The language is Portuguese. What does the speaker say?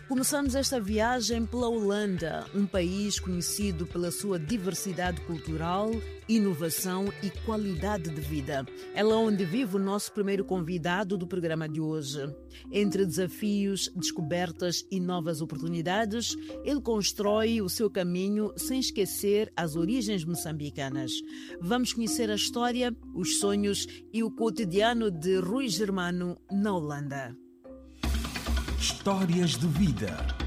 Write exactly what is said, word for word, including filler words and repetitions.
Começamos esta viagem pela Holanda, um país conhecido pela sua diversidade cultural, inovação e qualidade de vida. É lá onde vive o nosso primeiro convidado do programa de hoje. Entre desafios, descobertas e novas oportunidades, ele constrói o seu caminho sem esquecer as origens moçambicanas. Vamos conhecer a história, os sonhos e o cotidiano de Rui Germano na Holanda. Histórias de vida.